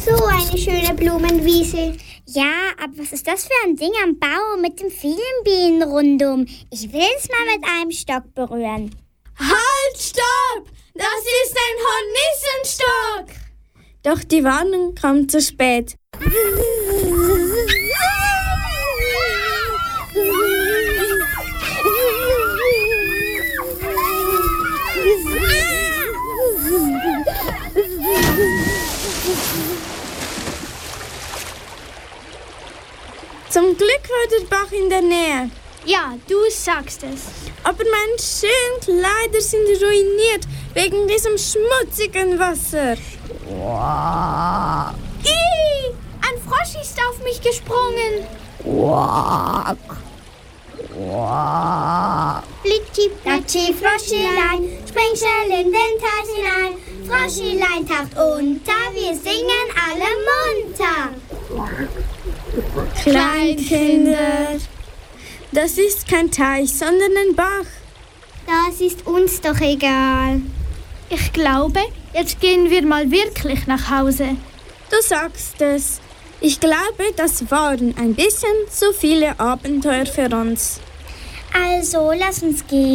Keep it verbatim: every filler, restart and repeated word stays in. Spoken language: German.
So eine schöne Blumenwiese. Ja, aber was ist das für ein Ding am Baum mit den vielen Bienen rundum? Ich will es mal mit einem Stock berühren. Halt, stopp! Das ist ein Hornissenstock! Doch die Warnung kam zu spät. Zum Glück war der Bach in der Nähe. Ja, du sagst es. Aber meine schönen Kleider sind ruiniert wegen diesem schmutzigen Wasser. Wow. Ih, ein Frosch ist auf mich gesprungen. Wow. Wow. Plitschi, platschi, Froschelein, spring schnell in den Teich hinein. Froschelein taucht unter, wir singen alle munter. Kleinkinder, das ist kein Teich, sondern ein Bach. Das ist uns doch egal. Ich glaube, jetzt gehen wir mal wirklich nach Hause. Du sagst es. Ich glaube, das waren ein bisschen zu viele Abenteuer für uns. Also, lass uns gehen.